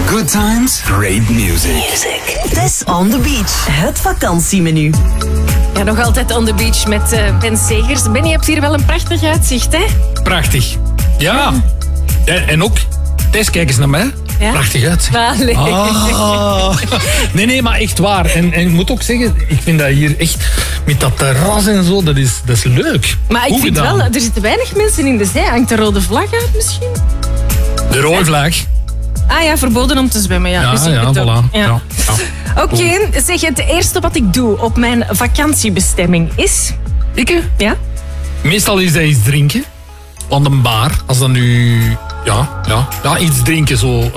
Good times, great music. Tess on the beach. Het vakantiemenu. Ja, nog altijd on the beach met Ben Segers. Ben, je hebt hier wel een prachtig uitzicht, hè? Prachtig. Ja. En ook, Tess, kijk eens naar mij. Ja? Prachtig uitzicht. Allee. Nee, maar echt waar. En ik moet ook zeggen, ik vind dat hier echt, met dat terras en zo, dat is leuk. Maar ik Goed vind gedaan. wel, er zitten weinig mensen in de zee. Hangt de rode vlag uit misschien? De rode vlag. Ah ja, verboden om te zwemmen. Ja, dus ik Ja, het ook. voilà. Ja. Ja. Oké, zeg, het eerste wat ik doe op mijn vakantiebestemming is... Ik? Ja? Meestal is dat iets drinken. Aan de bar. Als dat nu... Ja, iets drinken zo.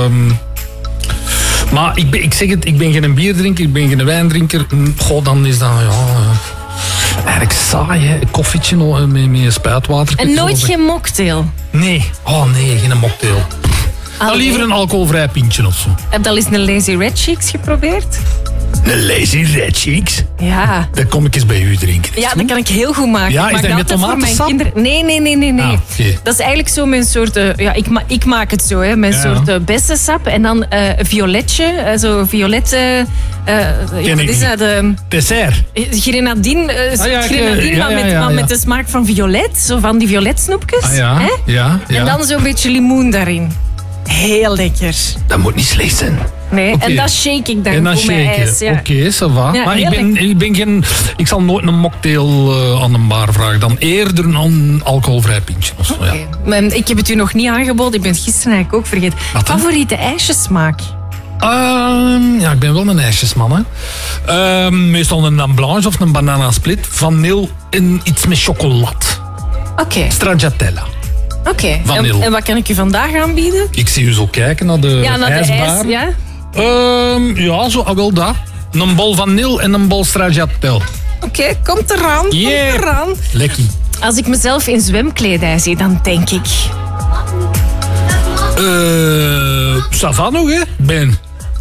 Maar ik zeg het, ik ben geen bierdrinker, ik ben geen wijndrinker. Goh, dan is dat... eigenlijk saai, hè. Een koffietje met spuitwater. En nooit geen mocktail. Nee. Oh nee, geen mocktail. Dan liever een alcoholvrij pintje of zo. Heb je al eens een Lazy Red Cheeks geprobeerd? Een Lazy Red Cheeks. Ja. Dat kom ik eens bij u drinken. Ja, dat kan ik heel goed maken. Ja, Ik is maak dat met altijd voor mijn tomatensap? kinderen. Nee. Ah, oké. Dat is eigenlijk zo mijn soort... ik maak het zo, hè. Mijn Ja. soort bessensap. En dan violetje. Zo violette... Ken wat ik is dat? Dessert. Grenadine. ja, maar met de smaak van violet. Zo van die violetsnoepjes. Ah ja, Hè? ja. En dan zo'n beetje limoen daarin. Heel lekker. Dat moet niet slecht zijn. Nee, Oké. en dat shake ik dan En dan voor mijn shaken. ijs. Ja. Oké, ça va. Ja, Maar heel ik ben geen... Ik zal nooit een mocktail aan een bar vragen. Dan eerder een alcoholvrij pintje of zo. Ja. Oké. Maar ik heb het u nog niet aangeboden. Ik ben het gisteren eigenlijk ook vergeten. Wat dan? Favoriete ijsjesmaak? Ja, ik ben wel een ijsjesman. Hè. Meestal een dame blanche of een banana split. Vanille en iets met chocolade. Oké. Stracciatella. Vanille. En wat kan ik u vandaag aanbieden? Ik zie u zo kijken naar de Ja, naar de ijsbar. ijs. Ja? Ja, zo, wel dat. Een bol vanille en een bol stracciatella. Oké, komt eraan. Yeah. Komt eraan. Lekker. Als ik mezelf in zwemkledij zie, dan denk ik... Ça va nog, hè, Ben?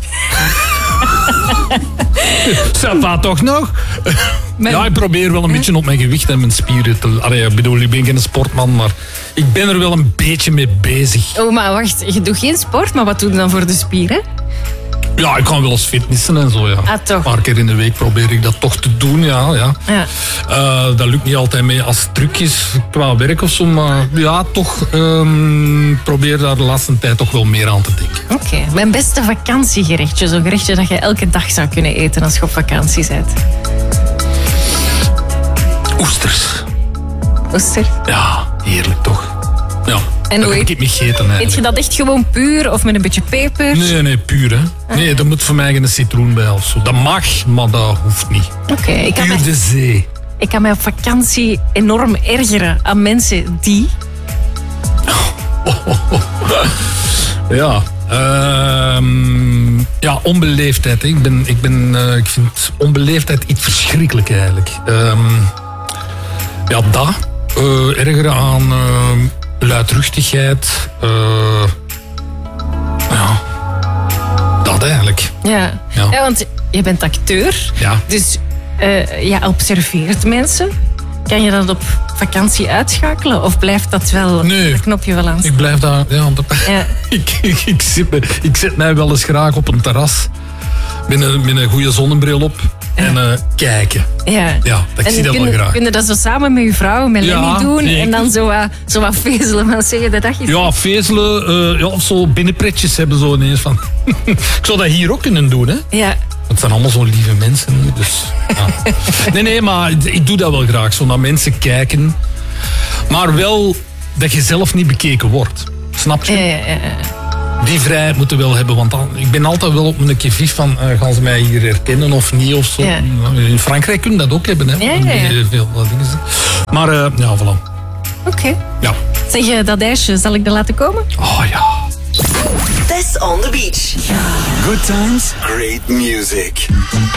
Ça va toch nog? Ja, ik probeer wel een beetje op mijn gewicht en mijn spieren te... Allee, ik bedoel, ik ben geen sportman, maar ik ben er wel een beetje mee bezig. Oh, maar wacht. Je doet geen sport, maar wat doe je dan voor de spieren? Ja, ik kan wel eens fitnessen en zo, ja. Ah, toch? Een paar keer in de week probeer ik dat toch te doen, ja. Ja. Dat lukt niet altijd mee als truc is qua werk of zo, maar ja, toch probeer daar de laatste tijd toch wel meer aan te denken. Oké. Mijn beste vakantiegerechtje. Zo'n gerechtje dat je elke dag zou kunnen eten als je op vakantie bent. Oesters. Oester. Ja, heerlijk toch? Ja, En dat hoe heb ik niet gegeten eigenlijk. Eet je dat echt gewoon puur of met een beetje peper? Nee, puur hè. Nee, er moet voor mij geen citroen bij of zo. Dat mag, maar dat hoeft niet. Oké. Puur de zee. Ik kan mij op vakantie enorm ergeren aan mensen die... Ja. Ja, onbeleefdheid. Hè. Ik vind onbeleefdheid iets verschrikkelijk eigenlijk. Ja, dat. Ergeren aan luidruchtigheid. Ja. Dat eigenlijk. Ja. Ja. Ja, want je bent acteur. Ja. Dus je observeert mensen. Kan je dat op vakantie uitschakelen? Of blijft dat wel... Nee. Dat knopje wel aan? Ik blijf daar... Ja, Ja. ik zet mij wel eens graag op een terras. Met een goede zonnebril op. En kijken. Ja. Ja, ik zie dat wel graag. Kun je dat zo samen met je vrouw, met Ja, Lenny doen? nee, En dan zo wat vezelen van zeggen dat dat is... Ja, vezelen. Ja, of zo binnenpretjes hebben zo ineens van... Ik zou dat hier ook kunnen doen, hè. Ja. Het zijn allemaal zo lieve mensen hier, dus... Ja. Nee, maar ik doe dat wel graag. Zo naar mensen kijken. Maar wel dat je zelf niet bekeken wordt. Snap je? Die vrijheid moeten we wel hebben. Want ik ben altijd wel op mijn kivief van... gaan ze mij hier herkennen of niet? Of zo. Ja. In Frankrijk kun je dat ook hebben. Hè? Ja. Veel dingen. Maar ja, voilà. Oké. Ja. Zeg je dat ijsje, zal ik dat laten komen? Oh ja. Tess on the beach. Good times, great music.